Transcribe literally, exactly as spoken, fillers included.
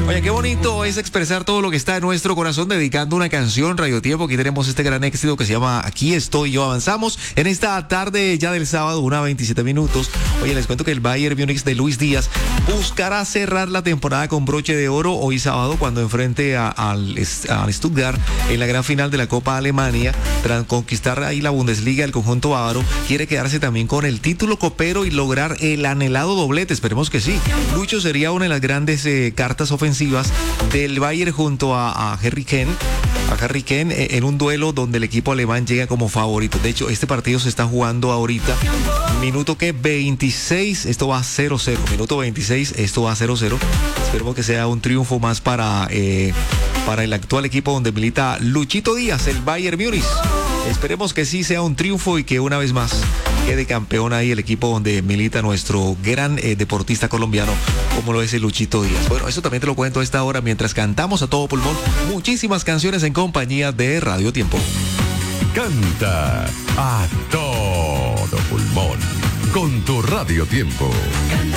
Oye, qué bonito es expresar todo lo que está en nuestro corazón dedicando una canción, Radio Tiempo. Aquí tenemos este gran éxito que se llama Aquí estoy yo. Avanzamos en esta tarde ya del sábado, una veintisiete minutos. Oye, les cuento que el Bayern Múnich de Luis Díaz buscará cerrar la temporada con broche de oro hoy sábado cuando enfrente a, al, al Stuttgart en la gran final de la Copa Alemania. Tras conquistar ahí la Bundesliga, el conjunto bávaro quiere quedarse también con el título copero y lograr el anhelado doblete. Esperemos que sí. Lucho sería una de las grandes eh, cartas ofensivas del Bayern junto a, a Harry Kane, a Harry Kane eh, en un duelo donde el equipo alemán llega como favorito. De hecho, este partido se está jugando ahorita. Minuto que veintiséis, esto va cero cero. Minuto veintiséis, esto va cero cero. Esperemos que sea un triunfo más para, eh, para el actual equipo donde milita Luchito Díaz, el Bayern Múnich. Esperemos que sí sea un triunfo y que una vez más quede campeón ahí el equipo donde milita nuestro gran eh, deportista colombiano, como lo es el Luchito Díaz. Bueno, eso también te lo cuento a esta hora mientras cantamos a todo pulmón muchísimas canciones en compañía de Radio Tiempo. Canta a todo pulmón con tu Radio Tiempo. Canta